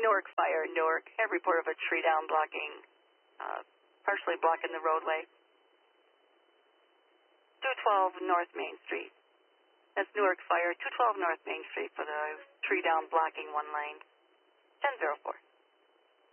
Newark Fire, Newark. Have report of a tree down blocking, partially blocking the roadway. 212 North Main Street. That's Newark Fire, 212 North Main Street for the tree down blocking one lane. 1004.